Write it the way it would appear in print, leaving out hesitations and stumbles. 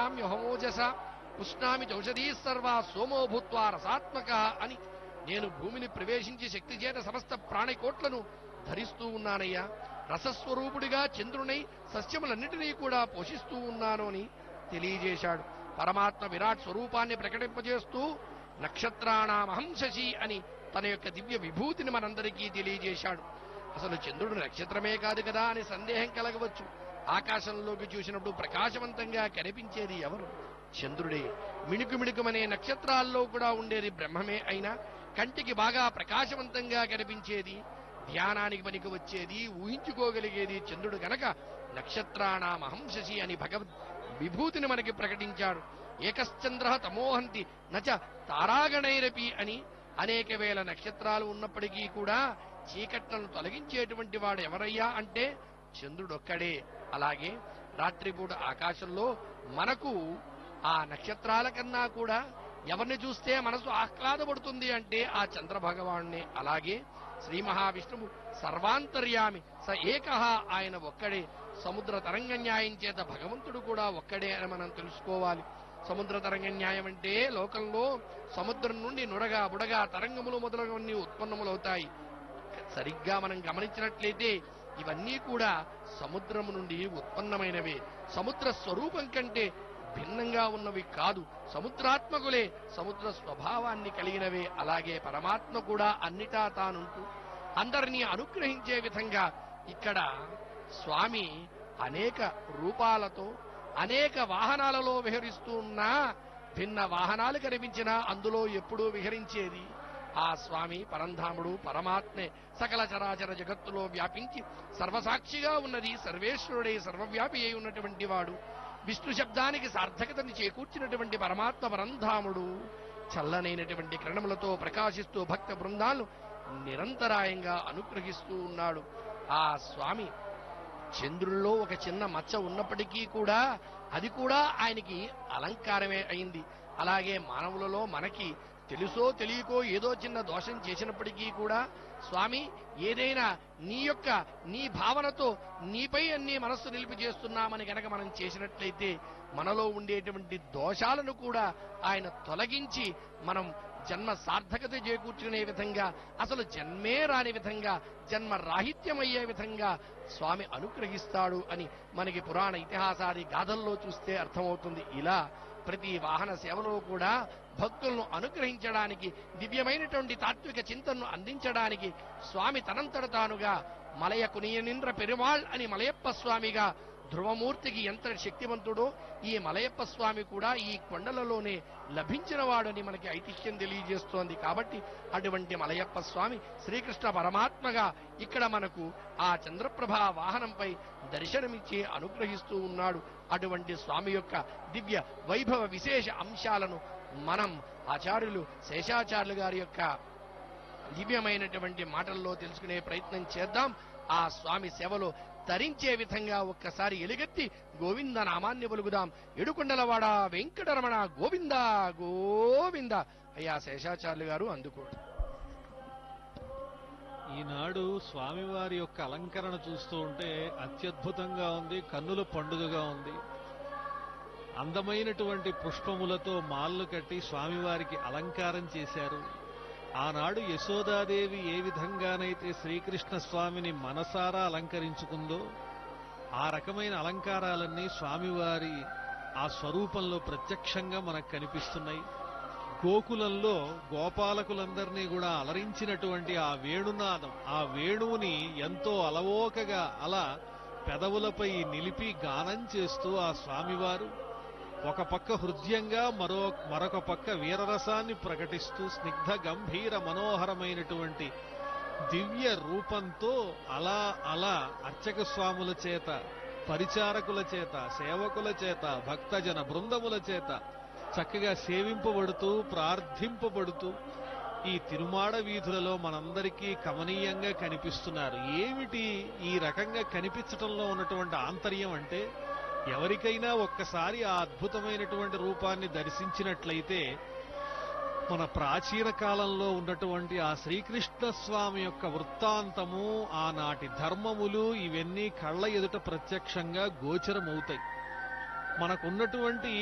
క్షీణామ్యహమోజస పుష్ణామి చౌషధీ సర్వా సోమో భూత్వా రసాత్మక అని నేను భూమిని ప్రవేశించి శక్తి చేత సమస్త ప్రాణికోట్లను ధరిస్తూ ఉన్నానయ్యా. రసస్వరూపుడిగా చంద్రునై సస్యములన్నిటినీ కూడా పోషిస్తూ ఉన్నాను అని తెలియజేశాడు. పరమాత్మ విరాట్ స్వరూపాన్ని ప్రకటింపజేస్తూ నక్షత్రాణామహం శశి అని తన యొక్క దివ్య విభూతిని మనందరికీ తెలియజేశాడు. అసలు చంద్రుడు నక్షత్రమే కాదు కదా అని సందేహం కలగవచ్చు. ఆకాశంలోకి చూసినప్పుడు ప్రకాశవంతంగా కనిపించేది ఎవరు? చంద్రుడే. మిణుకు మిణుకుమనే నక్షత్రాల్లో కూడా ఉండేది బ్రహ్మమే అయినా కంటికి బాగా ప్రకాశవంతంగా కనిపించేది, ధ్యానానికి పనికి వచ్చేది, ఊహించుకోగలిగేది చంద్రుడు గనక నక్షత్రాణామహం శశి అని భగవద్ విభూతిని మనకి ప్రకటించాడు. ఏకశ్చంద్ర తమోహంతి నచ తారాగణైరపి అని అనేక వేల నక్షత్రాలు ఉన్నప్పటికీ కూడా చీకట్లను తొలగించేటువంటి వాడు ఎవరయ్యా అంటే చంద్రుడొక్కడే. అలాగే రాత్రిపూట ఆకాశంలో మనకు ఆ నక్షత్రాల కన్నా కూడా ఎవరిని చూస్తే మనసు ఆహ్లాదపడుతుంది అంటే ఆ చంద్ర భగవానునే. అలాగే శ్రీ మహావిష్ణువు సర్వాంతర్యామి స ఏకహ, ఆయన ఒక్కడే. సముద్ర తరంగ న్యాయం చేత భగవంతుడు కూడా ఒక్కడే అని మనం తెలుసుకోవాలి. సముద్ర తరంగ న్యాయం అంటే లోకంలో సముద్రం నుండి నురగా బుడగా తరంగములు మొదలగువన్నీ ఉత్పన్నములవుతాయి. సరిగ్గా మనం గమనించినట్లయితే ఇవన్నీ కూడా సముద్రము నుండి ఉత్పన్నమైనవే, సముద్ర స్వరూపం కంటే భిన్నంగా ఉన్నవి కాదు. సముద్రాత్మకులే, సముద్ర స్వభావాన్ని కలిగినవే. అలాగే పరమాత్మ కూడా అన్నిటా తానుంటూ అందరినీ అనుగ్రహించే విధంగా ఇక్కడ స్వామి అనేక రూపాలతో అనేక వాహనాలలో విహరిస్తూ ఉన్నా భిన్న వాహనాలు కనిపించినా అందులో ఎప్పుడూ విహరించేది ఆ స్వామి పరంధాముడు పరమాత్మే. సకల చరాచర జగత్తులో వ్యాపించి సర్వసాక్షిగా ఉన్నది సర్వేశ్వరుడే, సర్వవ్యాపి అయి ఉన్నటువంటి వాడు. విష్ణు శబ్దానికి సార్థకతని చేకూర్చినటువంటి పరమాత్మ పరంధాముడు చల్లనైనటువంటి కిరణములతో ప్రకాశిస్తూ భక్త బృందాలను నిరంతరాయంగా అనుగ్రహిస్తూ ఉన్నాడు. ఆ స్వామి చంద్రుల్లో ఒక చిన్న మచ్చ ఉన్నప్పటికీ కూడా అది కూడా ఆయనకి అలంకారమే అయింది. అలాగే మానవులలో మనకి తెలుసో తెలియకో ఏదో చిన్న దోషం చేసినప్పటికీ కూడా స్వామి ఏదైనా నీ భావనతో నీపై అన్ని మనస్సు నిలిపి చేస్తున్నామని గనక మనం చేసినట్లయితే మనలో ఉండేటువంటి దోషాలను కూడా ఆయన తొలగించి మనం జన్మ సార్థకత చేకూర్చుకునే విధంగా, అసలు జన్మే రాని విధంగా, జన్మ రాహిత్యమయ్యే విధంగా స్వామి అనుగ్రహిస్తాడు అని మనకి పురాణ ఇతిహాసాది గాథల్లో చూస్తే అర్థమవుతుంది. ఇలా ప్రతి వాహన సేవలో కూడా భక్తులను అనుగ్రహించడానికి, దివ్యమైనటువంటి తాత్విక చింతనను అందించడానికి స్వామి తనంతట తానుగా మలయ కునియనింద్ర పెరుమాళ్ అని మలయప్ప స్వామిగా ధ్రువమూర్తికి ఎంత శక్తివంతుడో ఈ మలయప్ప స్వామి కూడా ఈ కొండలలోనే లభించిన వాడని మనకి ఐతిహ్యం తెలియజేస్తోంది. కాబట్టి అటువంటి మలయప్ప స్వామి శ్రీకృష్ణ పరమాత్మగా ఇక్కడ మనకు ఆ చంద్రప్రభ వాహనంపై దర్శనమిచ్చి అనుగ్రహిస్తూ ఉన్నాడు. అటువంటి స్వామి యొక్క దివ్య వైభవ విశేష అంశాలను మనం ఆచార్యులు శేషాచార్యులు గారి యొక్క దివ్యమైనటువంటి మాటల్లో తెలుసుకునే ప్రయత్నం చేద్దాం. ఆ స్వామి సేవలో తరించే విధంగా ఒక్కసారి ఎలుగెత్తి గోవింద నామాన్ని పలుకుదాం. ఏడుకొండలవాడ వెంకటరమణ గోవింద గోవింద. అయ్యా శేషాచార్యులు గారు అందుకోండి. ఈనాడు స్వామివారి యొక్క అలంకరణ చూస్తూ ఉంటే అత్యద్భుతంగా ఉంది, కన్నుల పండుగగా ఉంది. అందమైనటువంటి పుష్పములతో మాలలు కట్టి స్వామివారికి అలంకారం చేశారు. ఆనాడు యశోదాదేవి ఏ విధంగానైతే శ్రీకృష్ణ స్వామిని మనసారా అలంకరించుకుందో ఆ రకమైన అలంకారాలన్నీ స్వామివారి ఆ స్వరూపంలో ప్రత్యక్షంగా మనకు కనిపిస్తున్నాయి. గోకులంలో గోపాలకులందరినీ కూడా అలరించినటువంటి ఆ వేణునాదం, ఆ వేణువుని ఎంతో అలవోకగా అలా పెదవులపై నిలిపి గానం చేస్తూ ఆ స్వామివారు ఒక పక్క హృదయంగా మరొక పక్క వీరరసాన్ని ప్రకటిస్తూ స్నిగ్ధ గంభీర మనోహరమైనటువంటి దివ్య రూపంతో అలా అలా అర్చక స్వాముల చేత, పరిచారకుల చేత, సేవకుల చేత, భక్తజన బృందముల చేత చక్కగా సేవింపబడుతూ ప్రార్థింపబడుతూ ఈ తిరుమాడ వీధులలో మనందరికీ కమనీయంగా కనిపిస్తున్నారు. ఏమిటి ఈ రకంగా కనిపించటంలో ఉన్నటువంటి ఆంతర్యం అంటే, ఎవరికైనా ఒక్కసారి ఆ అద్భుతమైనటువంటి రూపాన్ని దర్శించినట్లయితే మన ప్రాచీన కాలంలో ఉన్నటువంటి ఆ శ్రీకృష్ణ స్వామి యొక్క వృత్తాంతము, ఆనాటి ధర్మములు ఇవన్నీ కళ్ళ ఎదుట ప్రత్యక్షంగా గోచరమవుతాయి. మనకున్నటువంటి